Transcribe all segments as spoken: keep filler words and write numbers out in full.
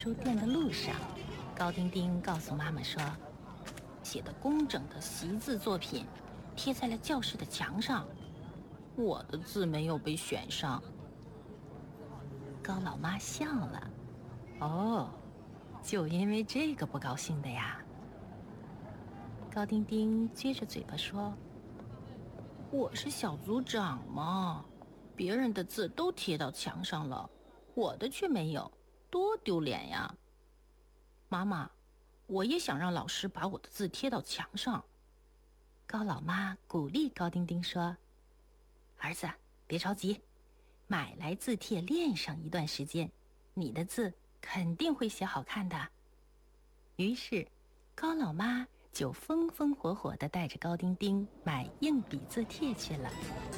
书店的路上，高丁丁告诉妈妈说，写的工整的习字作品贴在了教室的墙上，我的字没有被选上。高老妈笑了，哦，就因为这个不高兴的呀。高丁丁撅着嘴巴说，我是小组长嘛，别人的字都贴到墙上了，我的却没有，多丢脸呀！妈妈，我也想让老师把我的字贴到墙上。高老妈鼓励高丁丁说，儿子，别着急，买来字帖练上一段时间，你的字肯定会写好看的。于是高老妈就风风火火地带着高丁丁买硬笔字帖去了。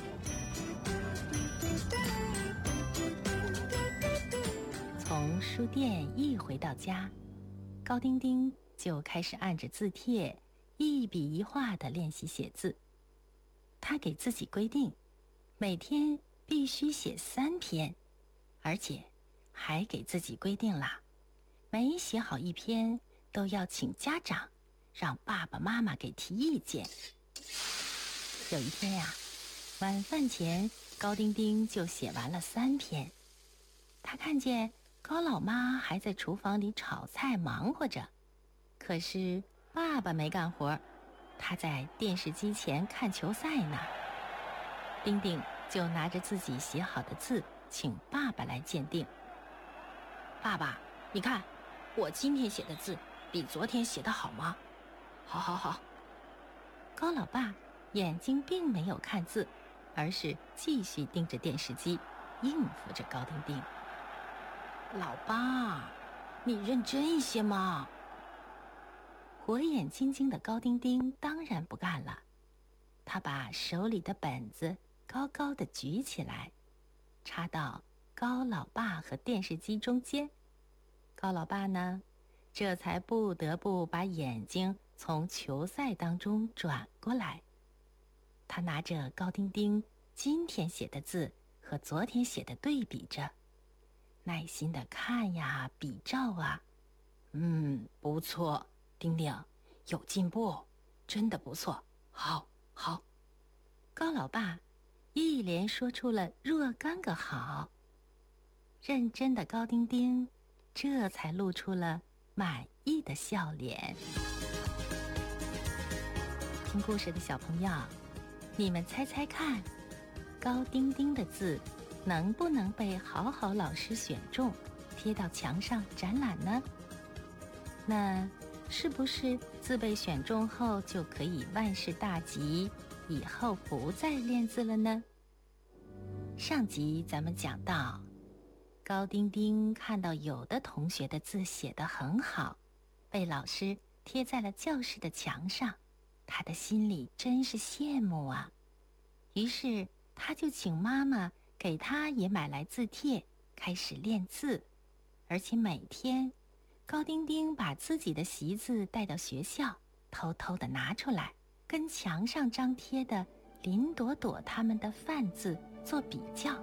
从书店一回到家，高丁丁就开始按着字帖一笔一画地练习写字。他给自己规定，每天必须写三篇，而且还给自己规定了，每写好一篇都要请家长，让爸爸妈妈给提意见。有一天呀，晚饭前高丁丁就写完了三篇。他看见高老妈还在厨房里炒菜忙活着，可是爸爸没干活，他在电视机前看球赛呢。丁丁就拿着自己写好的字请爸爸来鉴定。爸爸，你看我今天写的字比昨天写的好吗？好好好。高老爸眼睛并没有看字，而是继续盯着电视机，应付着高丁丁。老爸，你认真一些嘛。火眼金睛的高丁丁当然不干了，他把手里的本子高高的举起来，插到高老爸和电视机中间。高老爸呢，这才不得不把眼睛从球赛当中转过来。他拿着高丁丁今天写的字和昨天写的对比着，耐心地看呀，比照啊。嗯，不错，丁丁，有进步，真的不错，好，好。高老爸一连说出了若干个好。认真的高丁丁这才露出了满意的笑脸。听故事的小朋友，你们猜猜看，高丁丁的字能不能被好好老师选中，贴到墙上展览呢？那是不是字被选中后就可以万事大吉，以后不再练字了呢？上集咱们讲到，高丁丁看到有的同学的字写得很好，被老师贴在了教室的墙上，他的心里真是羡慕啊。于是他就请妈妈给他也买来字帖，开始练字。而且每天高丁丁把自己的习字带到学校，偷偷地拿出来，跟墙上张贴的林朵朵他们的范字做比较。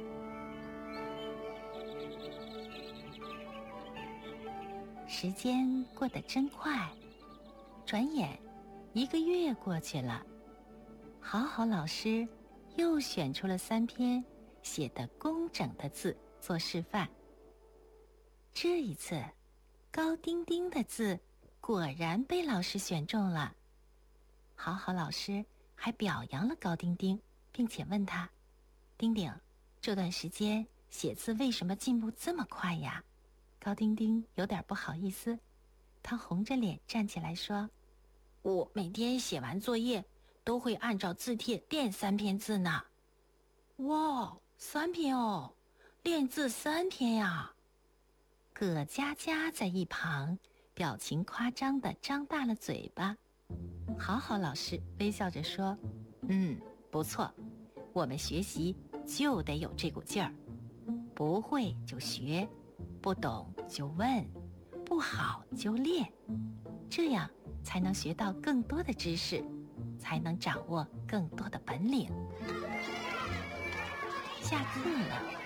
时间过得真快，转眼一个月过去了，好好老师又选出了三篇写得工整的字做示范。这一次高丁丁的字果然被老师选中了。好好老师还表扬了高丁丁，并且问他，丁丁，这段时间写字为什么进步这么快呀？高丁丁有点不好意思，他红着脸站起来说，我每天写完作业都会按照字帖练三篇字呢。哇，三篇哦，练字三篇呀！葛佳佳在一旁表情夸张地张大了嘴巴。好好老师微笑着说，嗯，不错，我们学习就得有这股劲儿，不会就学，不懂就问，不好就练，这样才能学到更多的知识，才能掌握更多的本领。下课了，